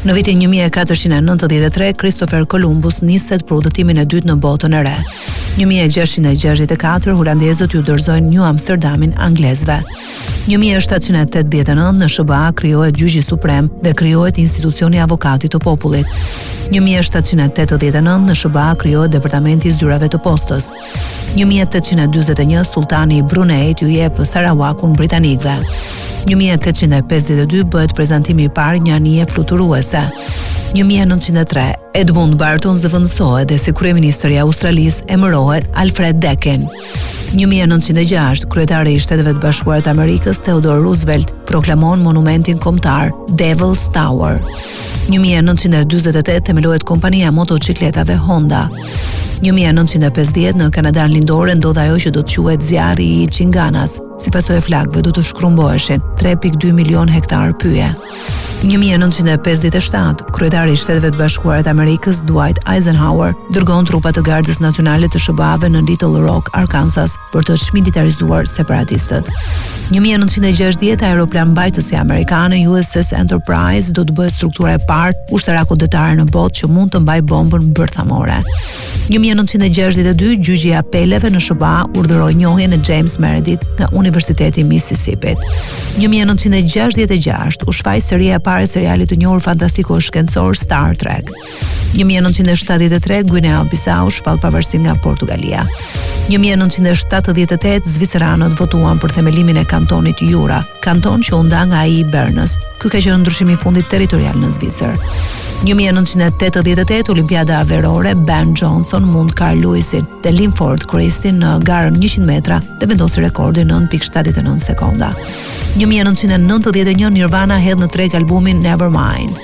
Në vitin 1493, Christopher Columbus nisset për udhëtimin e dytë në botën e re. 1664, holandezët ju dorëzojnë New Amsterdamin anglezëve. 1789 në SBA krijohet Gjyqi Suprem dhe krijohet institucioni i avokatit të popullit. 1789 në SBA krijohet Departamenti i Zyrave të Postës. 1841 sultani i Bruneit ju jep Sarawakun britanikëve. 1852 bëhet prezantimi i parë një anije fluturuese. 1903 Edmund Barton zëvendësohet dhe si kryeministër i Australisë emërohet Alfred Deakin. 1906 kryetari i Shteteve të Bashkuara të Amerikës Theodore Roosevelt proklamon monumentin kombëtar Devil's Tower. 1948 themelohet kompania e motocikletave Honda. 1950 në Kanadan lindore ndodh ajo që do të quhet zjarri i Chinganas. Si pasojë e flakëve do të shkrumboheshin 3.2 milion hektar pyje. 1957 kryetari i Shteteve të Bashkuara të Amerikës Dwight Eisenhower dërgon trupa të Gardës Nacionale të SBA-ve në Little Rock, Arkansas për të çmilitarizuar separatistët. 1960 aeroplan mbajtësi amerikane USS Enterprise do të bëhet struktura e parë ushtarak-udhëtare në botë që mund të mbajë bombën bërthamore. 1962 gjyqi i apeleve në SBA urdhëroi njohjen e James Meredith nga Universiteti i Mississippi. 1966 u shfaq seria e parë e serialit të njohur fantastiko shkencor Star Trek. 1973 Guinea-Bissau shpall pavarësinë nga Portugalia. 1978 zviceranët votuan për themelimin e kantonit Jura, kanton që u nda nga ai i Bernës. Ky ka qenë ndryshimi i fundit territorial në Zvicër. 1988 Olimpiada Averore, Ben Johnson mund Carl Lewisin dhe Linford Christie në garën 100 metra dhe vendosi rekordin 9.79 sekonda. 1991 Nirvana hedh në treg albumin Nevermind.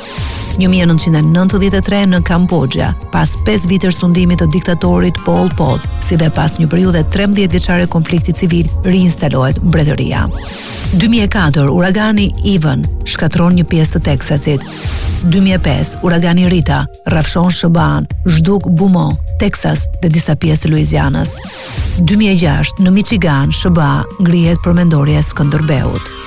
1993 në Kambodja, pas 5 vitësh sundimit të diktatorit Pol Pot, si dhe pas një periudhe 13 vjeçare konflikti civil, riinstalohet mbretëria. 2004 uragani Ivan shkatron një pjesë të Teksasit. 2005 uragani Rita rrafshon SBA-n, zhduk Beaumont, Texas dhe disa pjesë të Louisianës. 2006 në Michigan SBA ngrihet përmendorja e Skënderbeut.